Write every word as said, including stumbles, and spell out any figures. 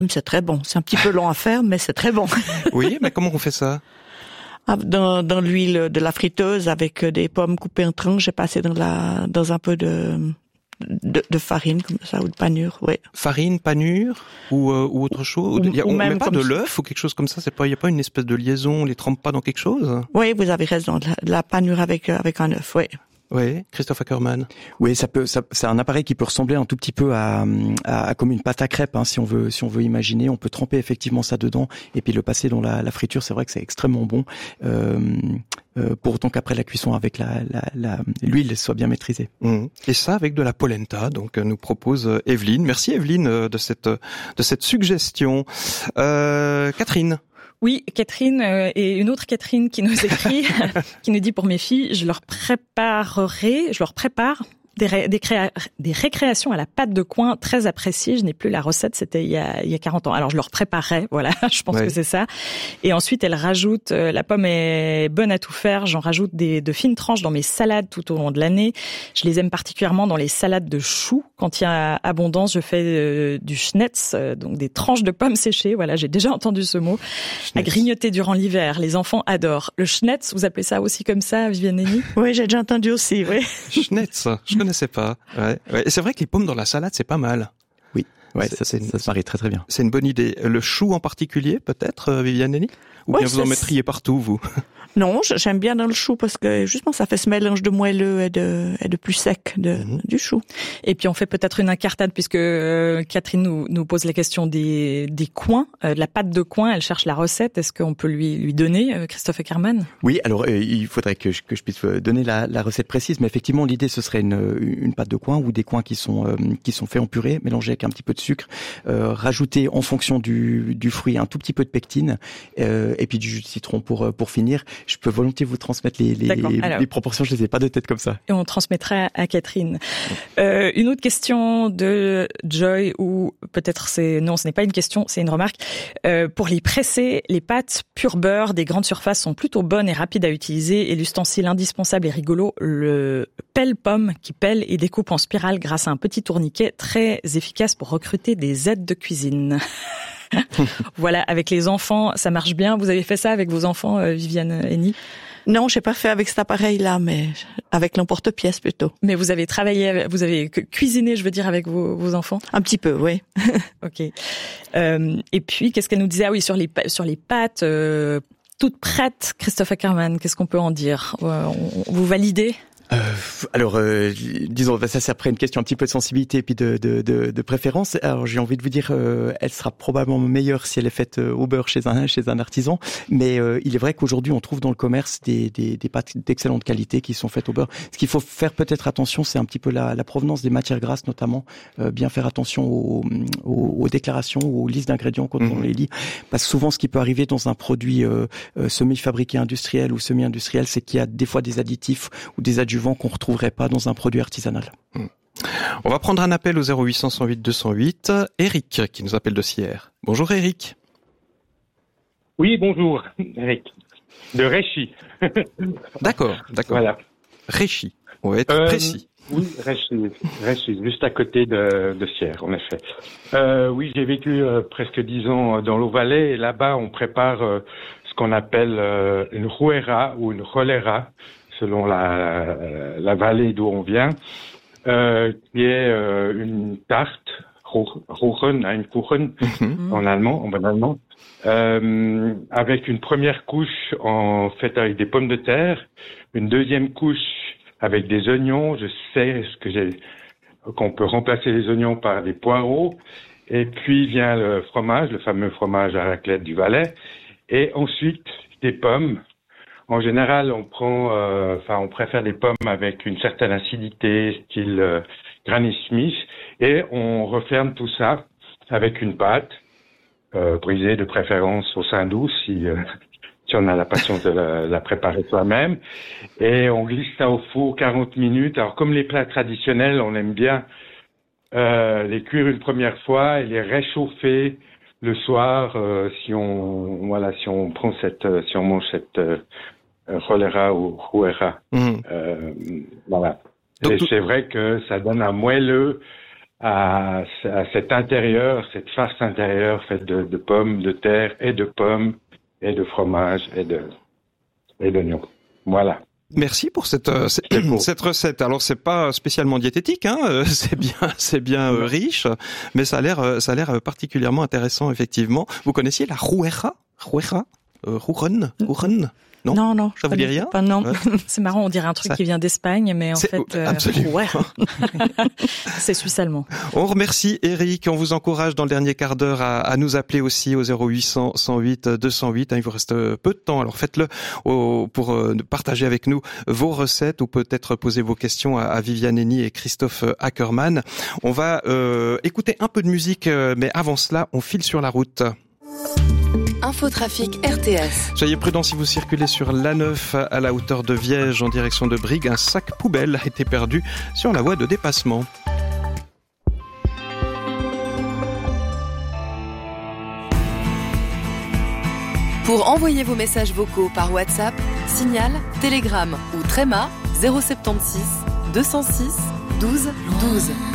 C'est très bon. C'est un petit peu long à faire, mais c'est très bon. Oui, mais comment on fait ça? Dans, dans l'huile de la friteuse avec des pommes coupées en tranches, j'ai passé dans la, dans un peu de, de, de farine comme ça ou de panure, oui. Farine, panure ou, euh, ou autre chose. Ou, y a, ou on même met pas comme de l'œuf ou quelque chose comme ça. C'est pas, il y a pas une espèce de liaison. On les trempe pas dans quelque chose? Oui, vous avez raison. De la, de la panure avec avec un œuf, oui. Oui, Christophe Ackermann. Oui, ça peut, ça, c'est un appareil qui peut ressembler un tout petit peu à, à, à comme une pâte à crêpes, hein, si on veut, si on veut imaginer. On peut tremper effectivement ça dedans et puis le passer dans la, la friture. C'est vrai que c'est extrêmement bon. Euh, euh, pour autant qu'après la cuisson avec la, la, la, l'huile soit bien maîtrisée. Mmh. Et ça avec de la polenta. Donc nous propose Evelyne. Merci Evelyne de cette de cette suggestion. Euh, Catherine. Oui, Catherine euh, et une autre Catherine qui nous écrit, qui nous dit pour mes filles, je leur préparerai, je leur prépare des, ré, des, créa, des récréations à la pâte de coin très appréciées. Je n'ai plus la recette, c'était il y a, il y a quarante ans. Alors je leur préparerai, voilà, je pense ouais. que c'est ça. Et ensuite elle rajoute, euh, la pomme est bonne à tout faire, j'en rajoute des, de fines tranches dans mes salades tout au long de l'année. Je les aime particulièrement dans les salades de choux. Quand il y a abondance, je fais euh, du schnetz, euh, donc des tranches de pommes séchées. Voilà, j'ai déjà entendu ce mot. Schnetz. À grignoter durant l'hiver. Les enfants adorent. Le schnetz, vous appelez ça aussi comme ça, Viviane Henny? Oui, j'ai déjà entendu aussi, oui. Schnetz, je connaissais pas. Ouais, ouais. Et c'est vrai que les pommes dans la salade, c'est pas mal. Oui, ouais, c'est, ça, c'est, ça se marie très très bien. C'est une bonne idée. Le chou en particulier, peut-être, Viviane Henny? Ou ouais, bien vous en mettriez partout, vous? Non, j'aime bien dans le chou parce que justement ça fait ce mélange de moelleux et de, et de plus sec de, mmh. du chou. Et puis on fait peut-être une incartade puisque euh, Catherine nous, nous pose la question des, des coins, euh, de la pâte de coin. Elle cherche la recette. Est-ce qu'on peut lui, lui donner, euh, Christophe Ackermann? Oui, alors euh, il faudrait que je, que je puisse donner la, la recette précise, mais effectivement l'idée ce serait une, une pâte de coin ou des coins qui sont euh, qui sont faits en purée, mélangés avec un petit peu de sucre, euh, rajouter en fonction du, du fruit un tout petit peu de pectine euh, et puis du jus de citron pour pour finir. Je peux volontiers vous transmettre les, les, les, les proportions, je les ai pas de tête comme ça. Et on transmettra à Catherine. Euh, une autre question de Joy, ou peut-être c'est, non, ce n'est pas une question, c'est une remarque. Euh, pour les presser, les pâtes pur beurre des grandes surfaces sont plutôt bonnes et rapides à utiliser, et l'ustensile indispensable et rigolo, le pelle-pomme qui pèle et découpe en spirale grâce à un petit tourniquet très efficace pour recruter des aides de cuisine. Voilà, avec les enfants, ça marche bien. Vous avez fait ça avec vos enfants, euh, Viviane Henny? Non, j'ai pas fait avec cet appareil-là, mais avec l'emporte-pièce plutôt. Mais vous avez travaillé, vous avez cuisiné, je veux dire, avec vos, vos enfants? Un petit peu, oui. Ok. Euh, et puis, qu'est-ce qu'elle nous disait? Ah oui, sur les sur les pâtes euh, toutes prêtes, Christophe Ackermann. Qu'est-ce qu'on peut en dire? euh, on, Vous validez? Euh, alors, euh, disons, ça c'est après une question un petit peu de sensibilité et puis de, de, de, de préférence. Alors, j'ai envie de vous dire, euh, elle sera probablement meilleure si elle est faite au beurre chez un chez un artisan. Mais euh, il est vrai qu'aujourd'hui, on trouve dans le commerce des, des, des pâtes d'excellente qualité qui sont faites au beurre. Ce qu'il faut faire peut-être attention, c'est un petit peu la, la provenance des matières grasses, notamment. Euh, bien faire attention aux, aux, aux déclarations, aux listes d'ingrédients quand mmh. on les lit. Parce que souvent, ce qui peut arriver dans un produit euh, euh, semi-fabriqué industriel ou semi-industriel, c'est qu'il y a des fois des additifs ou des adjuvants qu'on retrouverait pas dans un produit artisanal. Mmh. On va prendre un appel au zéro huit cent, cent huit, deux cent huit. Eric, qui nous appelle de Sierre. Bonjour Eric. Oui, bonjour Eric. De Réchy. D'accord, d'accord. Voilà. Réchy. On va être euh, précis. Oui, Réchy, Réchy, juste à côté de, de Sierre, en effet. Euh, oui, j'ai vécu euh, presque dix ans dans l'Eau-Valais et là-bas, on prépare euh, ce qu'on appelle euh, une rouera ou une rolera, selon la, la vallée d'où on vient, euh, qui est euh, une tarte, Kuchen, une Kuchen mm-hmm. en allemand, en bon allemand, euh, avec une première couche en fait avec des pommes de terre, une deuxième couche avec des oignons. Je sais ce que j'ai, qu'on peut remplacer les oignons par des poireaux, et puis vient le fromage, le fameux fromage à raclette du Valais, et ensuite des pommes. En général, on prend, euh, enfin, on préfère des pommes avec une certaine acidité, style euh, Granny Smith, et on referme tout ça avec une pâte euh, brisée de préférence au sein doux, si, euh, si on a la patience de la, la préparer soi-même, et on glisse ça au four quarante minutes. Alors, comme les plats traditionnels, on aime bien euh, les cuire une première fois et les réchauffer le soir, euh, si on, voilà, si on prend cette, si on mange cette euh, rolera ou rouera. Mmh. Euh, voilà. Donc, et tout... c'est vrai que ça donne un moelleux à, à cet intérieur, cette farce intérieure faite de, de pommes de terre et de pommes et de fromage et de et d'oignons. Voilà. Merci pour cette euh, cette, cette recette. Alors c'est pas spécialement diététique, hein, euh, c'est bien c'est bien euh, riche, mais ça a l'air euh, ça a l'air particulièrement intéressant effectivement. Vous connaissiez la rouera, rouera, euh, rouron, rouron? Non, non, non, ça vous dit rien? Pas, non. Ouais. C'est marrant, on dirait un truc Ça... qui vient d'Espagne, mais en c'est... fait, euh, absolument. ouais, c'est suisse-allemand. On remercie Eric, on vous encourage dans le dernier quart d'heure à, à nous appeler aussi au zéro huit cents, cent huit, deux cent huit. Il vous reste peu de temps, alors faites-le au, pour euh, partager avec nous vos recettes ou peut-être poser vos questions à, à Viviane Henny et Christophe Ackermann. On va euh, écouter un peu de musique, mais avant cela, on file sur la route. Infotrafic R T S. Soyez prudents si vous circulez sur l'A neuf à la hauteur de Viège en direction de Brigue. Un sac poubelle a été perdu sur la voie de dépassement. Pour envoyer vos messages vocaux par WhatsApp, Signal, Telegram ou Trema zéro sept six deux zéro six douze douze.